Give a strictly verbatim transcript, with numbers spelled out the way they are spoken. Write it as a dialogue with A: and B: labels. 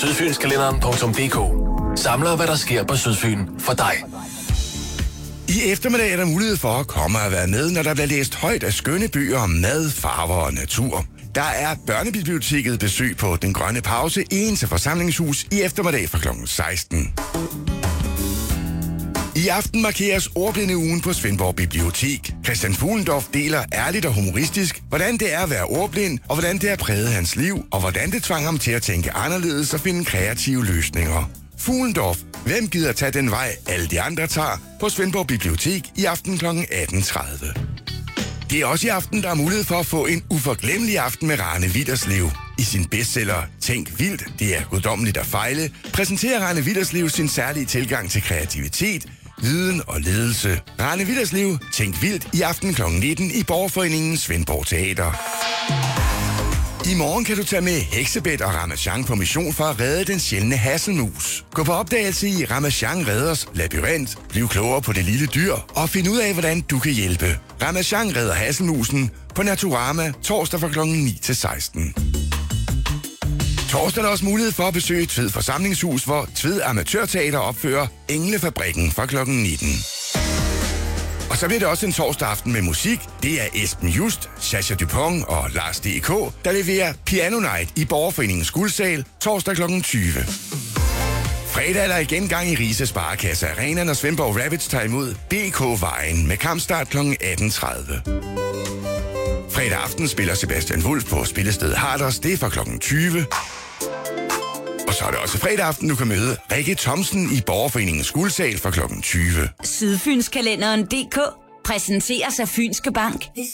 A: Sydfynskalenderen punktum d k samler, hvad der sker på Sydfyn for dig.
B: I eftermiddag er der mulighed for at komme og være med, når der bliver læst højt af skønne bøger om mad, farver og natur. Der er børnebiblioteket besøg på Den Grønne Pause i Ense Forsamlingshus i eftermiddag fra klokken seksten. I aften markeres ordblindeugen på Svendborg Bibliotek. Christian Fuglendorf deler ærligt og humoristisk, hvordan det er at være ordblind, og hvordan det har præget hans liv, og hvordan det tvang ham til at tænke anderledes og finde kreative løsninger. Fuglendorf, hvem gider tage den vej, alle de andre tager, på Svendborg Bibliotek i aften klokken atten tredive. Det er også i aften, der er mulighed for at få en uforglemmelig aften med Rane Willerslev. I sin bestseller Tænk vildt, det er guddommeligt at fejle, præsenterer Rane Willerslev sin særlige tilgang til kreativitet, viden og ledelse. Rane Willerslev, Tænk vildt i aften klokken nitten i Borgerforeningen Svendborg Teater. I morgen kan du tage med Heksebet og Ramachan på mission for at redde den sjældne hasselmus. Gå på opdagelse i Ramachan Redders Labyrint, bliv klogere på det lille dyr og find ud af, hvordan du kan hjælpe. Ramachan redder hasselmusen på Naturama torsdag fra klokken ni til seksten. Torsdag er der også mulighed for at besøge Tved Forsamlingshus, hvor Tved Amatørteater opfører Englefabrikken fra klokken nitten. Og så bliver det også en torsdag aften med musik. Det er Esben Just, Sascha Dupont og Lars D K, der leverer Piano Night i Borgerforeningens Guldsal torsdag klokken tyve. Fredag er der igen gang i Rise Sparekasse Arena, når Svendborg Rabbits tager imod B K-vejen med kampstart klokken atten tredive. Fredag aften spiller Sebastian Wulff på spillestedet Harders, det er fra klokken tyve. Og så er det også fredag aften, du kan møde Rikke Thomsen i Borgerforeningens Guldsal fra klokken tyve.
C: Sydfynskalenderen punktum d k præsenteres af Fynske Bank.